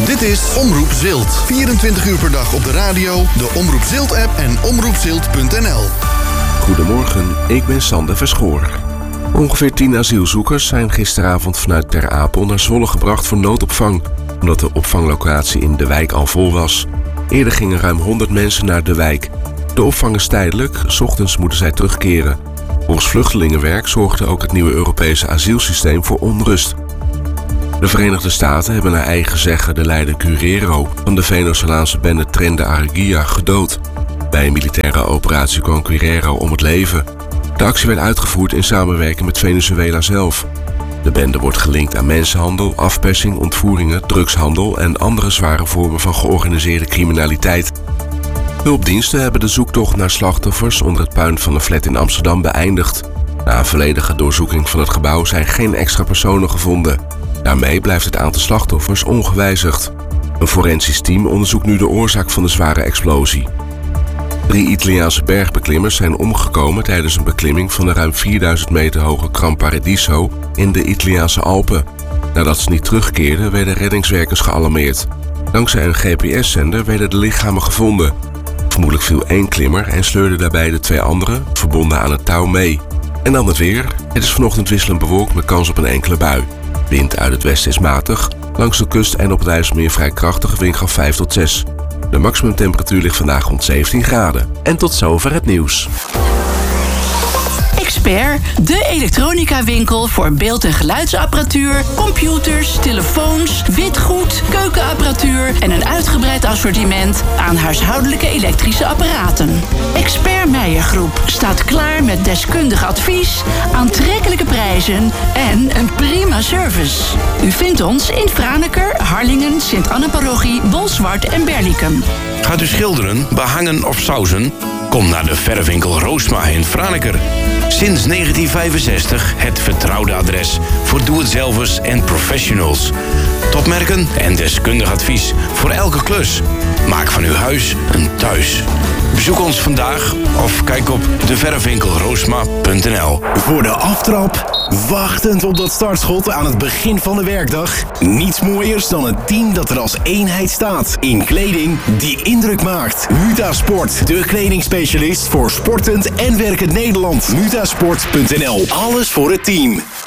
Dit is Omroep Zilt. 24 uur per dag op de radio, de Omroep Zilt-app en omroepzilt.nl. Goedemorgen, ik ben Sander Verschoor. Ongeveer 10 asielzoekers zijn gisteravond vanuit Ter Apel naar Zwolle gebracht voor noodopvang, omdat de opvanglocatie in De Wijk al vol was. Eerder gingen ruim 100 mensen naar De Wijk. De opvang is tijdelijk, 's ochtends moeten zij terugkeren. Volgens Vluchtelingenwerk zorgde ook het nieuwe Europese asielsysteem voor onrust. De Verenigde Staten hebben naar eigen zeggen de leider Guerrero van de Venezolaanse bende Tren de Aragua gedood. Bij een militaire operatie kwam Guerrero om het leven. De actie werd uitgevoerd in samenwerking met Venezuela zelf. De bende wordt gelinkt aan mensenhandel, afpersing, ontvoeringen, drugshandel en andere zware vormen van georganiseerde criminaliteit. Hulpdiensten hebben de zoektocht naar slachtoffers onder het puin van een flat in Amsterdam beëindigd. Na een volledige doorzoeking van het gebouw zijn geen extra personen gevonden. Daarmee blijft het aantal slachtoffers ongewijzigd. Een forensisch team onderzoekt nu de oorzaak van de zware explosie. 3 Italiaanse bergbeklimmers zijn omgekomen tijdens een beklimming van de ruim 4000 meter hoge Gran Paradiso in de Italiaanse Alpen. Nadat ze niet terugkeerden, werden reddingswerkers gealarmeerd. Dankzij een GPS-zender werden de lichamen gevonden. Vermoedelijk viel 1 klimmer en sleurde daarbij de 2 anderen, verbonden aan het touw, mee. En dan het weer. Het is vanochtend wisselend bewolkt met kans op een enkele bui. Wind uit het westen is matig. Langs de kust en op het IJsselmeer vrij krachtige windkracht 5 tot 6. De maximumtemperatuur ligt vandaag rond 17 graden. En tot zover het nieuws. Expert, de elektronica-winkel voor beeld- en geluidsapparatuur, computers, telefoons, witgoed, keukenapparatuur en een uitgebreid assortiment aan huishoudelijke elektrische apparaten. Expert Meijergroep staat klaar met deskundig advies, aantrekkelijke prijzen en een prima service. U vindt ons in Franeker, Harlingen, Sint-Anna-parochie, Bolsward en Berlicum. Gaat u schilderen, behangen of sausen? Kom naar de verfwinkel Roosma in Franeker. Sinds 1965 het vertrouwde adres voor doe-het-zelvers en professionals. Topmerken en deskundig advies voor elke klus. Maak van uw huis een thuis. Bezoek ons vandaag of kijk op deverfwinkelroosma.nl. Voor de aftrap, wachtend op dat startschot aan het begin van de werkdag. Niets mooiers dan een team dat er als eenheid staat. In kleding die indruk maakt. Mutasport, de kledingspecialist voor sportend en werkend Nederland. Mutasport.nl, alles voor het team.